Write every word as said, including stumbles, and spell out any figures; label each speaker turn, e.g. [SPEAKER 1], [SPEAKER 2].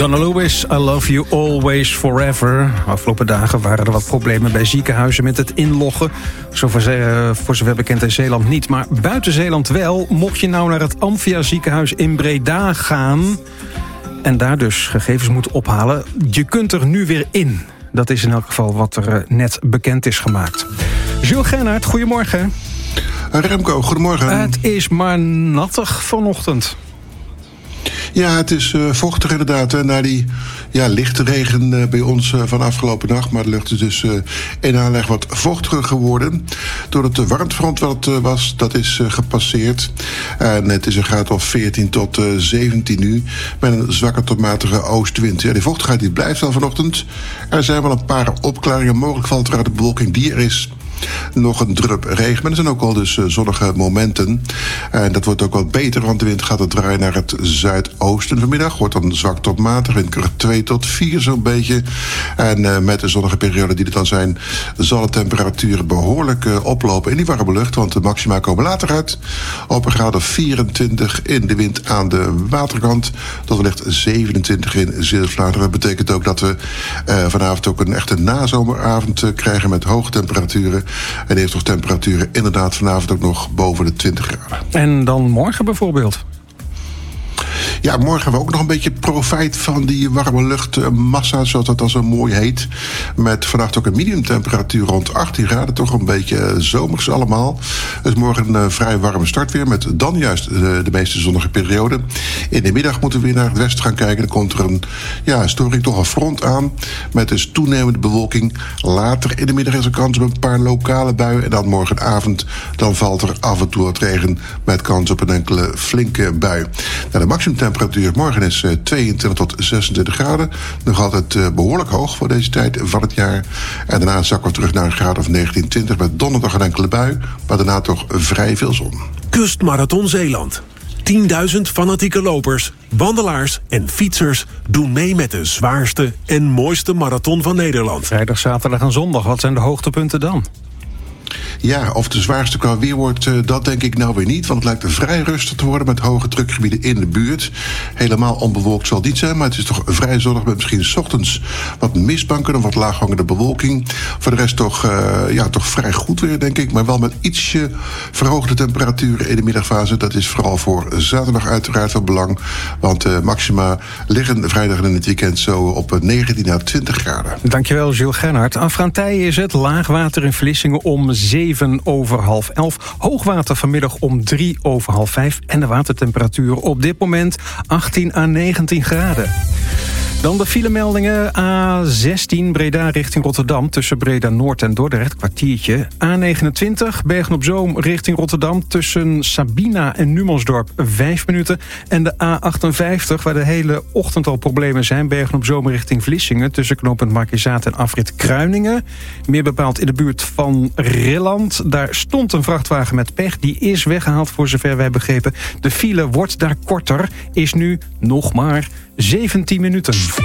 [SPEAKER 1] Donna Lewis, I Love You Always Forever. Afgelopen dagen waren er wat problemen bij ziekenhuizen met het inloggen. Zover, voor zover bekend in Zeeland niet. Maar buiten Zeeland wel. Mocht je nou naar het Amphia ziekenhuis in Breda gaan en daar dus gegevens moeten ophalen, je kunt er nu weer in. Dat is in elk geval wat er net bekend is gemaakt. Jules Gennaert, goedemorgen.
[SPEAKER 2] Remco, goedemorgen.
[SPEAKER 1] Het is maar nattig vanochtend.
[SPEAKER 2] Ja, het is uh, vochtig inderdaad. Hè, na die ja, lichte regen uh, bij ons uh, van afgelopen nacht. Maar de lucht is dus uh, in aanleg wat vochtiger geworden. Door het uh, warmtefront wat uh, was, dat is uh, gepasseerd. En het is een graad of veertien tot uh, zeventien nu. Met een zwakke tot matige oostenwind. Ja, die vochtigheid die blijft wel vanochtend. Er zijn wel een paar opklaringen. Mogelijk valt er uit de bewolking die er is nog een drup regen. Maar er zijn ook al dus zonnige momenten. En dat wordt ook wat beter, want de wind gaat het draaien naar het zuidoosten. Vanmiddag wordt dan zwak tot matig, windkracht twee tot vier zo'n beetje. En uh, met de zonnige periode die er dan zijn, zal de temperatuur behoorlijk uh, oplopen in die warme lucht. Want de maxima komen later uit. Op een graad of vierentwintig in de wind aan de waterkant. Tot wellicht zevenentwintig in Zeeuws-Vlaanderen. Dat betekent ook dat we uh, vanavond ook een echte nazomeravond uh, krijgen met hoge temperaturen. En heeft toch temperaturen inderdaad vanavond ook nog boven de twintig graden.
[SPEAKER 1] En dan morgen bijvoorbeeld?
[SPEAKER 2] Ja, morgen hebben we ook nog een beetje profijt van die warme luchtmassa, zoals dat dan zo mooi heet. Met vannacht ook een minimumtemperatuur rond achttien graden. Toch een beetje zomers allemaal. Dus morgen een vrij warme start weer. Met dan juist de, de meeste zonnige periode. In de middag moeten we weer naar het westen gaan kijken. Dan komt er een ja, storing, toch een front aan. Met dus toenemende bewolking. Later in de middag is er kans op een paar lokale buien. En dan morgenavond dan valt er af en toe wat regen. Met kans op een enkele flinke bui. Nou, de maximumtemperatuur morgen is uh, tweeëntwintig tot zesentwintig graden. Nog altijd uh, behoorlijk hoog voor deze tijd van het jaar. En daarna zakken we terug naar een graad of negentien, twintig... met donderdag een enkele bui, maar daarna toch vrij veel zon.
[SPEAKER 3] Kustmarathon Zeeland. tienduizend fanatieke lopers, wandelaars en fietsers doen mee met de zwaarste en mooiste marathon van Nederland.
[SPEAKER 1] Vrijdag, zaterdag en zondag, wat zijn de hoogtepunten dan?
[SPEAKER 2] Ja, of de zwaarste qua weer wordt, uh, dat denk ik nou weer niet. Want het lijkt er vrij rustig te worden met hoge drukgebieden in de buurt. Helemaal onbewolkt zal het niet zijn, maar het is toch vrij zonnig met misschien 's ochtends wat mistbanken of wat laaghangende bewolking. Voor de rest toch, uh, ja, toch vrij goed weer, denk ik. Maar wel met ietsje verhoogde temperaturen in de middagfase. Dat is vooral voor zaterdag uiteraard van belang. Want uh, maxima liggen vrijdag en in het weekend zo op negentien à twintig graden.
[SPEAKER 1] Dankjewel, Jules Gennaert. Afgaantij is het. Laagwater in Vlissingen om zeven over half elf. Hoogwater vanmiddag om drie over half vijf. En de watertemperatuur op dit moment achttien à negentien graden. Dan de filemeldingen. A zestien Breda richting Rotterdam. Tussen Breda Noord en Dordrecht, kwartiertje. A negenentwintig Bergen-op-Zoom richting Rotterdam. Tussen Sabina en Numansdorp vijf minuten. En de A achtenvijftig, waar de hele ochtend al problemen zijn. Bergen-op-Zoom richting Vlissingen. Tussen knooppunt Markizaat en afrit Kruiningen. Meer bepaald in de buurt van Rilland. Daar stond een vrachtwagen met pech. Die is weggehaald voor zover wij begrepen. De file wordt daar korter. Is nu nog maar zeventien minuten.